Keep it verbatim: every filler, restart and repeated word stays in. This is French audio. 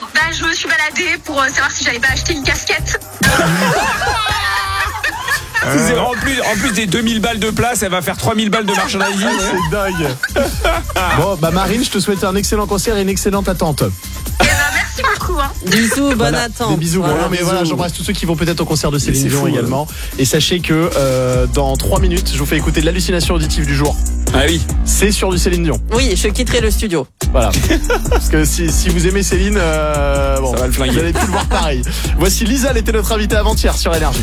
Bah, je me suis baladée pour euh, savoir si j'allais pas acheter une casquette. Euh... En, plus, en plus des deux mille balles de place, elle va faire trois mille balles de merchandising. C'est dingue. Bon, bah Marine, je te souhaite un excellent concert et une excellente attente. Eh ben, merci beaucoup. Hein. Bisous, bonne Voilà, attente. Des bisous. Voilà, Bon, non, mais bisous. voilà, j'embrasse tous ceux qui vont peut-être au concert de Céline c'est Dion fou, également. Et sachez que euh, dans trois minutes, je vous fais écouter l'hallucination auditive du jour. Ah oui. C'est sur du Céline Dion. Oui, je quitterai le studio. Voilà. Parce que si, si vous aimez Céline, euh, bon, Ça va le flinguer. vous allez plus le voir pareil. Voici Lisa, elle était notre invitée avant-hier sur Énergie.